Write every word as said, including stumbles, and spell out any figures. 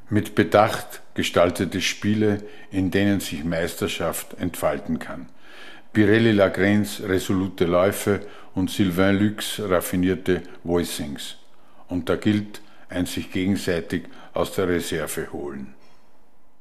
Mit Bedacht gestaltete Spiele, in denen sich Meisterschaft entfalten kann. Pirelli-Lagrange resolute Läufe und Sylvain Lux raffinierte Voicings. Und da gilt ein sich gegenseitig aus der Reserve holen.